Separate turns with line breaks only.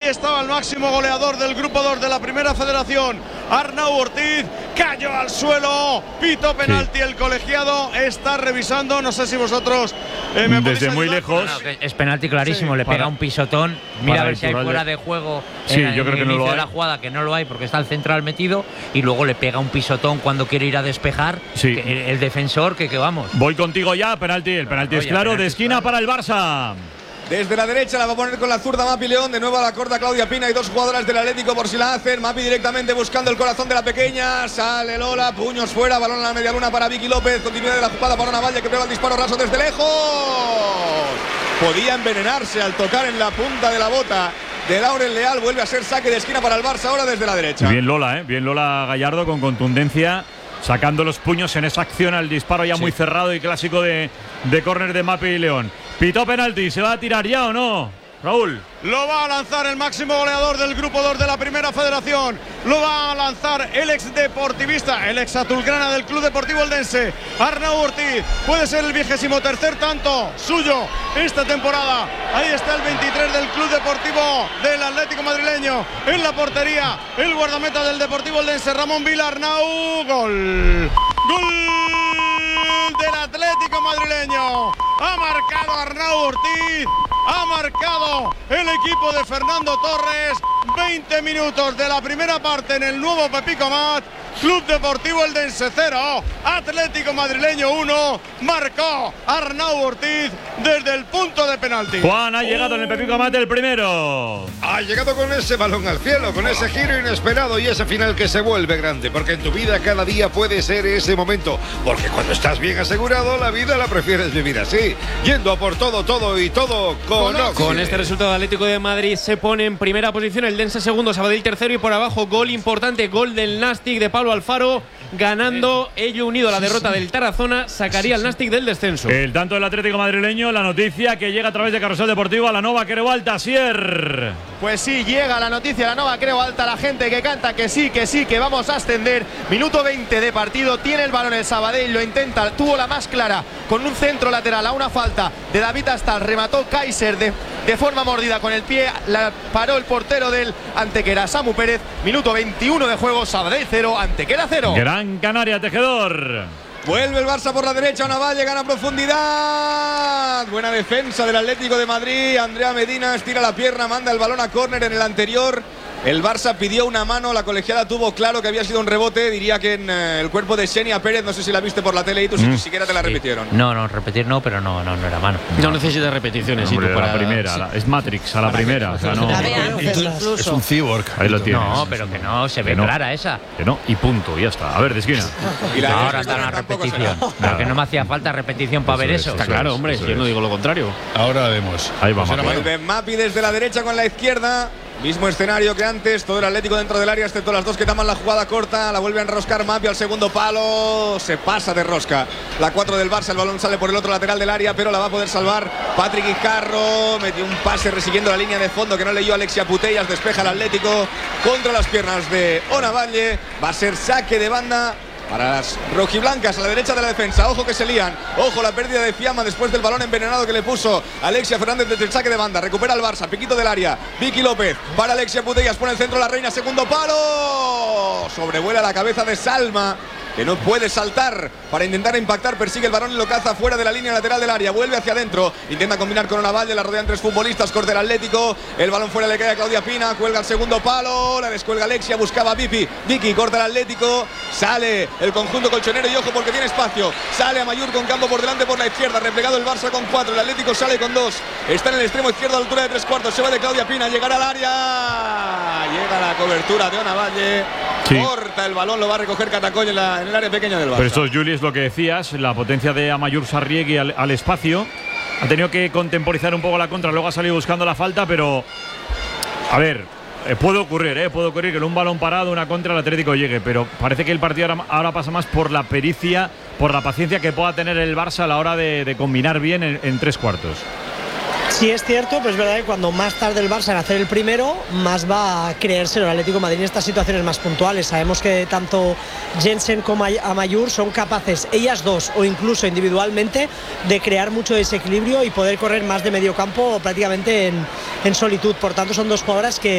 estaba el máximo goleador del grupo 2 de la Primera Federación, Arnau Ortiz, cayó al suelo, pitó penalti. El colegiado está revisando, no sé si vosotros me
desde muy lejos.
No, es penalti clarísimo, le pega un pisotón, mira a ver si hay fuera de juego.
Sí, yo creo que no lo hay.
De la jugada, que no lo hay porque está el central metido, y luego le pega un pisotón cuando quiere ir a despejar.
Sí.
El defensor, que vamos.
Voy contigo ya, penalti. El penalti es claro, de esquina para el Barça.
Desde la derecha la va a poner con la zurda Mapi León. De nuevo a la corta Claudia Pina y dos jugadoras del Atlético por si la hacen. Mapi directamente buscando el corazón de la pequeña. Sale Lola, puños fuera, balón a la media luna para Vicky López. Continuidad de la jugada para Ona Valle, que prueba el disparo raso desde lejos. Podía envenenarse al tocar en la punta de la bota de Laurel Leal. Vuelve a ser saque de esquina para el Barça ahora desde la derecha.
Bien Lola, bien Lola Gallardo con contundencia, sacando los puños en esa acción al disparo ya muy cerrado y clásico de córner de Mapi León. Pitó penalti, ¿se va a tirar ya o no, Raúl?
Lo va a lanzar el máximo goleador del grupo 2 de la Primera Federación. Lo va a lanzar el ex deportivista, el ex azulgrana del Club Deportivo Eldense, Arnau Ortiz. Puede ser el 23º tanto suyo esta temporada. Ahí está el 23 del Club Deportivo del Atlético madrileño. En la portería, el guardameta del Deportivo Eldense, Ramón Vila. Arnau, gol. ¡Gol del Atlético madrileño! Ha marcado Arnau Ortiz. Ha marcado el equipo de Fernando Torres. 20 minutos de la primera parte en el nuevo Pepico Mat. Club Deportivo Eldense 0, Atlético madrileño 1. Marcó Arnau Ortiz desde el punto de penalti.
Juan, ha llegado en el Pepico Mat el primero.
Ha llegado con ese balón al cielo, con ese giro inesperado y ese final que se vuelve grande. Porque en tu vida cada día puede ser ese momento. Porque cuando estás bien asegurado, la vida la prefieres vivir así. Yendo a por todo y todo con Oxide.
Con este resultado, Atlético de Madrid se pone en primera posición, el Eldense segundo, Sabadell tercero, y por abajo gol importante, gol del Nastic de Pablo Alfaro, ganando. Ello unido a la derrota del Tarazona sacaría al Nastic del descenso.
El tanto del Atlético madrileño, la noticia que llega a través de Carrusel Deportivo a la Nova Creu Alta, Asier.
Pues sí, llega la noticia, la Nova Creu Alta, la gente que canta que sí, que vamos a ascender. Minuto 20 de partido, tiene el balón el Sabadell, lo intenta, tuvo la más clara con un centro lateral a una falta de David Astal, remató Kaiser de forma mordida con el pie, la paró el portero del Antequera, Samu Pérez. Minuto 21 de juego, Sabadell 0, Antequera 0.
Gran Canaria, Tejedor.
Vuelve el Barça por la derecha, Ona Valle gana profundidad. Buena defensa del Atlético de Madrid. Andrea Medina estira la pierna, manda el balón a córner. En el anterior el Barça pidió una mano, la colegiada tuvo claro que había sido un rebote. Diría que en el cuerpo de Xenia Pérez, no sé si la viste por la tele y tú ni siquiera te la repitieron.
No, repetir no, pero no era mano.
No necesita repeticiones.
Hombre,
para
la primera, es Matrix a la primera. O sea, no,
Es un cyborg.
ahí lo tienes.
No, pero que no, se ve clara esa.
Que no, y punto, y ya está. A ver, de esquina.
Y la
Ahora está la repetición. Porque no me hacía falta repetición para ver eso.
Está claro, hombre, yo no digo lo contrario.
Ahora vemos.
Ahí vamos.
Vuelve Mapi desde la derecha con la izquierda. Mismo escenario que antes, todo el Atlético dentro del área, excepto las dos que tapan la jugada corta. La vuelve a enroscar Mapi al segundo palo. Se pasa de rosca. La 4 del Barça, el balón sale por el otro lateral del área, pero la va a poder salvar Patrick Guijarro. Metió un pase resiguiendo la línea de fondo que no leyó Alexia Putellas. Despeja el Atlético contra las piernas de Ona Valle. Va a ser saque de banda para las rojiblancas a la derecha de la defensa. Ojo que se lían. Ojo la pérdida de Fiamma después del balón envenenado que le puso Alexia Fernández desde el saque de banda. Recupera el Barça. Piquito del área. Vicky López para Alexia Putellas. Pone el centro la reina. Segundo palo. Sobrevuela la cabeza de Salma, que no puede saltar para intentar impactar, persigue el balón y lo caza fuera de la línea lateral del área, vuelve hacia adentro, intenta combinar con Ona Valle, la rodean tres futbolistas, corta el Atlético, el balón fuera le cae a Claudia Pina, cuelga el segundo palo, la descuelga Alexia, buscaba a Vicky, corta el Atlético, sale el conjunto colchonero y ojo porque tiene espacio, sale a Mayur con campo por delante por la izquierda, replegado el Barça con 4, el Atlético sale con 2, está en el extremo izquierdo a la altura de 3/4, se va de Claudia Pina, llegará al área, llega la cobertura de Ona Valle, corta el balón, lo va a recoger Catacoll en el área pequeña del Barça.
Pero esto, Juli, es lo que decías, la potencia de Amayur Sarriegui al espacio. Ha tenido que contemporizar un poco la contra, luego ha salido buscando la falta, pero a ver, puede ocurrir que en un balón parado, una contra, el Atlético llegue, pero parece que el partido ahora pasa más por la pericia, por la paciencia que pueda tener el Barça a la hora de combinar bien en 3/4.
Sí, es cierto, pero es verdad que cuando más tarde el Barça en hacer el primero, más va a creérselo el Atlético de Madrid en estas situaciones más puntuales. Sabemos que tanto Jensen como Amayur son capaces, ellas dos o incluso individualmente, de crear mucho desequilibrio y poder correr más de medio campo prácticamente en solitud. Por tanto, son dos jugadoras que